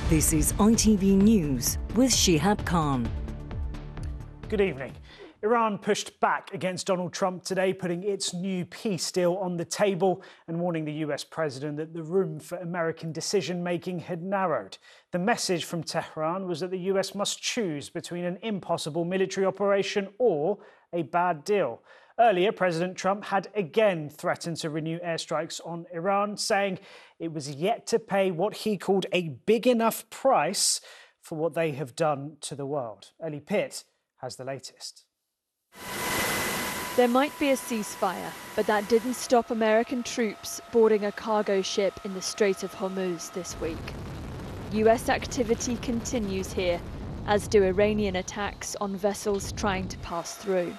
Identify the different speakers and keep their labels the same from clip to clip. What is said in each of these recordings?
Speaker 1: This is ITV News with Shihab Khan.
Speaker 2: Good evening. Iran pushed back against Donald Trump today, putting its new peace deal on the table and warning the US president that the room for American decision-making had narrowed. The message from Tehran was that the US must choose between an impossible military operation or a bad deal. Earlier, President Trump had again threatened to renew airstrikes on Iran, saying it was yet to pay what he called a big enough price for what they have done to the world. Ellie Pitt has the latest.
Speaker 3: There might be a ceasefire, but that didn't stop American troops boarding a cargo ship in the Strait of Hormuz this week. US activity continues here, as do Iranian attacks on vessels trying to pass through.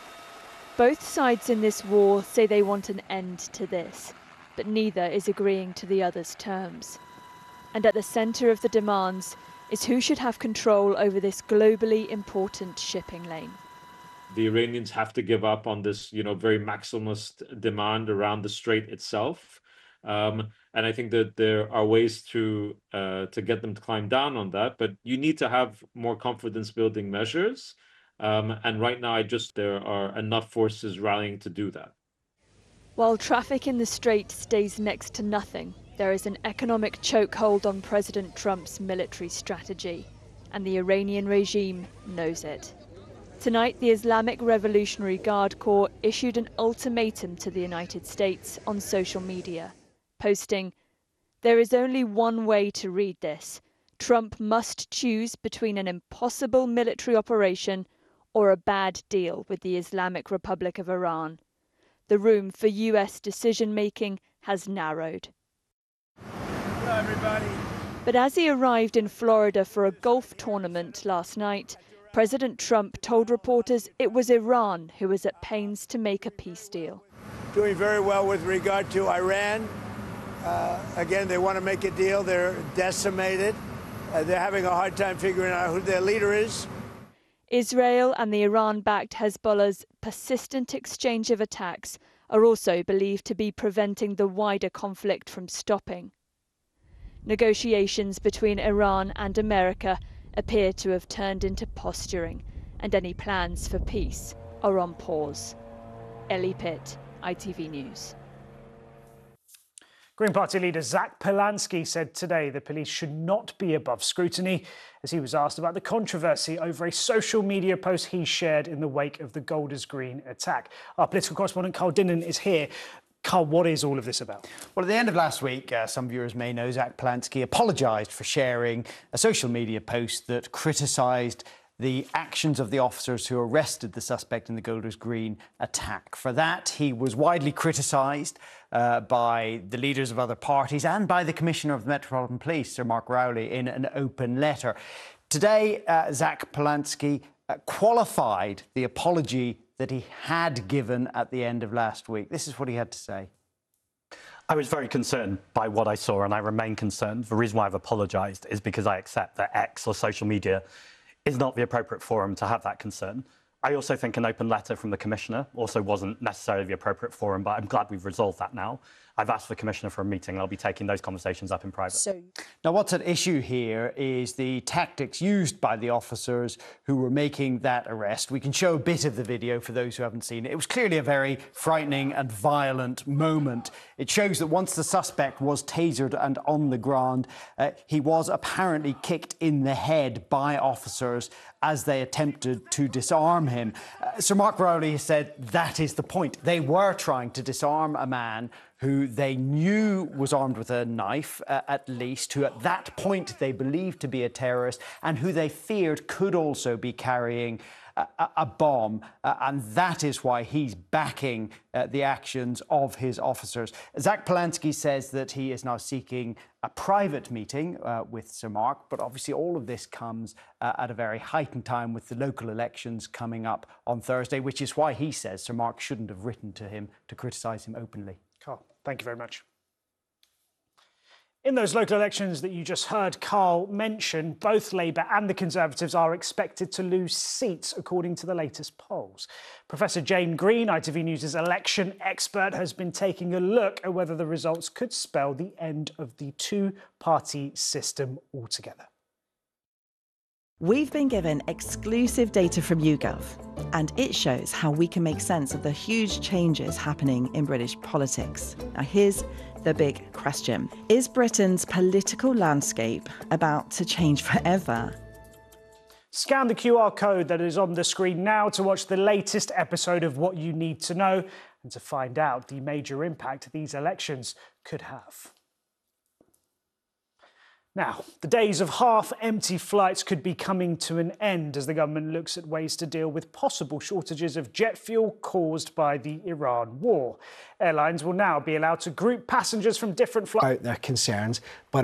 Speaker 3: Both sides in this war say they want an end to this, but neither is agreeing to the other's terms. And at the centre of the demands is who should have control over this globally important shipping lane.
Speaker 4: The Iranians have to give up on this, very maximalist demand around the strait itself. And I think that there are ways to get them to climb down on that, but you need to have more confidence-building measures. And right now, there are enough forces rallying to do that.
Speaker 3: While traffic in the strait stays next to nothing, there is an economic chokehold on President Trump's military strategy, and the Iranian regime knows it. Tonight, the Islamic Revolutionary Guard Corps issued an ultimatum to the United States on social media, posting, "There is only one way to read this. Trump must choose between an impossible military operation or a bad deal with the Islamic Republic of Iran. The room for US decision-making has narrowed."
Speaker 5: Hello, everybody.
Speaker 3: But as he arrived in Florida for a golf tournament last night, President Trump told reporters it was Iran who was at pains to make a peace deal.
Speaker 5: Doing very well with regard to Iran. Again, they want to make a deal. They're decimated. They're having a hard time figuring out who their leader is.
Speaker 3: Israel and the Iran-backed Hezbollah's persistent exchange of attacks are also believed to be preventing the wider conflict from stopping. Negotiations between Iran and America appear to have turned into posturing, and any plans for peace are on pause. Ellie Pitt, ITV News.
Speaker 2: Green Party leader Zach Polansky said today the police should not be above scrutiny as he was asked about the controversy over a social media post he shared in the wake of the Golders Green attack. Our political correspondent Carl Dinnan is here. Carl, what is all of this about?
Speaker 6: Well, at the end of last week, some viewers may know Zach Polansky apologised for sharing a social media post that criticised the actions of the officers who arrested the suspect in the Golders Green attack. For that, he was widely criticised by the leaders of other parties and by the Commissioner of the Metropolitan Police, Sir Mark Rowley, in an open letter. Today, Zach Polansky qualified the apology that he had given at the end of last week. This is what he had to say.
Speaker 7: I was very concerned by what I saw, and I remain concerned. The reason why I've apologised is because I accept that X or social media is not the appropriate forum to have that concern. I also think an open letter from the Commissioner also wasn't necessarily the appropriate forum, but I'm glad we've resolved that now. I've asked the Commissioner for a meeting, and I'll be taking those conversations up in private.
Speaker 6: Now, what's at issue here is the tactics used by the officers who were making that arrest. We can show a bit of the video for those who haven't seen it. It was clearly a very frightening and violent moment. It shows that once the suspect was tasered and on the ground, he was apparently kicked in the head by officers as they attempted to disarm him. Sir Mark Rowley said that is the point. They were trying to disarm a man who they knew was armed with a knife, at least, who at that point they believed to be a terrorist, and who they feared could also be carrying a bomb. And that is why he's backing the actions of his officers. Zach Polansky says that he is now seeking a private meeting with Sir Mark, but obviously all of this comes at a very heightened time with the local elections coming up on Thursday, which is why he says Sir Mark shouldn't have written to him to criticise him openly.
Speaker 2: Carl, thank you very much. In those local elections that you just heard Carl mention, both Labour and the Conservatives are expected to lose seats, according to the latest polls. Professor Jane Green, ITV News' election expert, has been taking a look at whether the results could spell the end of the two-party system altogether.
Speaker 8: We've been given exclusive data from YouGov, and it shows how we can make sense of the huge changes happening in British politics. Now, here's the big question. Is Britain's political landscape about to change forever?
Speaker 2: Scan the QR code that is on the screen now to watch the latest episode of What You Need to Know and to find out the major impact these elections could have. Now, the days of half-empty flights could be coming to an end as the government looks at ways to deal with possible shortages of jet fuel caused by the Iran war. Airlines will now be allowed to group passengers from different flights.
Speaker 9: Their concerns, but